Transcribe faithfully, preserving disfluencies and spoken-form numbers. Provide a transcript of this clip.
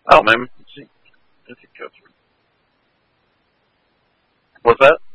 Oh, man. Let's see. Let's see, go through. What's that?